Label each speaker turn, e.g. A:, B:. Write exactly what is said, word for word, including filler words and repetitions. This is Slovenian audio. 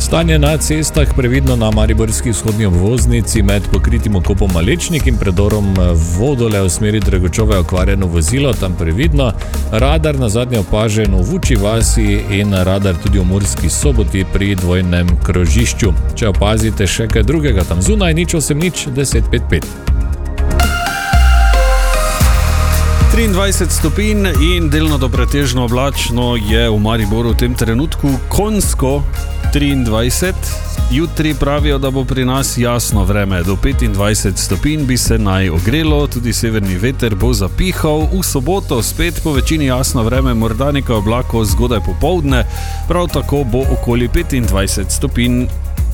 A: Stanje na cestah previdno na mariborski vzhodni obvoznici med pokritim okopom Malečnik in predorom Vodole v smeri Dragočove okvarjeno vozilo, tam previdno. Radar na zadnje opažen v Vuči vasi in radar tudi v Murski Soboti pri dvojnem krožišču. Če opazite še kaj drugega tam zunaj, nič osem nič deset pet pet.
B: triindvajset stopinj in delno do pretežno oblačno je v Mariboru v tem trenutku, konjsko triindvajset. Jutri pravijo, da bo pri nas jasno vreme, do petindvajset stopinj bi se naj ogrelo, tudi severni veter bo zapihal. V soboto spet po večini jasno vreme, morda nekaj oblakov zgodaj popoldne, prav tako bo okoli petindvajset stopinj.